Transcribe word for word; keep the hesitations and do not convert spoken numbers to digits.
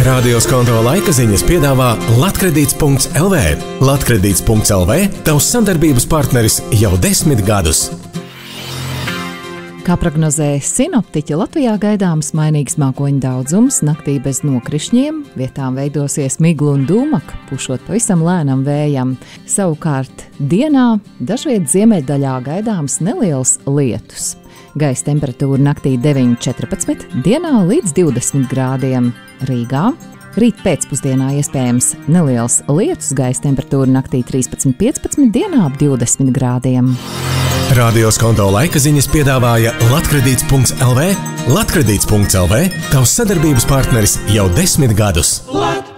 Radio Skonto laika ziņas piedāvā Latkredīts punkts L V. Latkredīts punkts L V – tavs sadarbības partneris jau desmit gadus. Kā prognozēja sinoptiķi, Latvijā gaidāms mainīgs mākoņu daudzums, naktī bez nokrišņiem, vietām veidosies migla un dūmaka, pušot pavisam lēnam vējam. Savukārt dienā dažviet ziemeļdaļā gaidāms neliels lietus. Gaisa temperatūra naktī deviņi četrpadsmit, dienā līdz divdesmit grādiem. Rīgā rīt pēcpusdienā iespējams neliels lietus, gaisa temperatūra naktī trīspadsmit piecpadsmit, dienā ap divdesmit grādiem. Radio Skonto laika ziņas piedāvāja Latkredīts punkts L V. Latkredīts punkts L V – tavs sadarbības partneris jau desmit gadus. Lat!